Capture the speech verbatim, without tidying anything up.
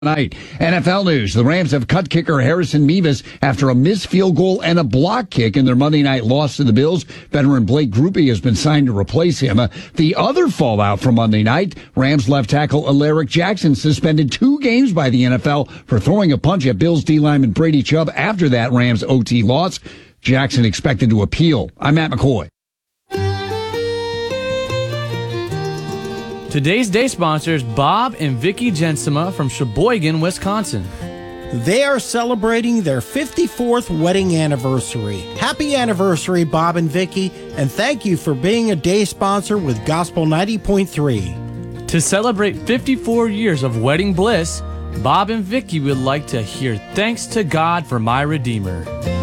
Night. N F L news. The Rams have cut kicker Harrison Mevis after a missed field goal and a block kick in their Monday night loss to the Bills. Veteran Blake Grupe has been signed to replace him. Uh, the other fallout from Monday night, Rams left tackle Alaric Jackson suspended two games by the N F L for throwing a punch at Bills D lineman Brady Chubb after that Rams O T loss. Jackson expected to appeal. I'm Matt McCoy. Today's day sponsors Bob and Vicky Jensema from Sheboygan, Wisconsin. They are celebrating their fifty-fourth wedding anniversary. Happy anniversary, Bob and Vicky, and thank you for being a day sponsor with Gospel ninety point three. To celebrate fifty-four years of wedding bliss, Bob and Vicky would like to hear Thanks to God for My Redeemer.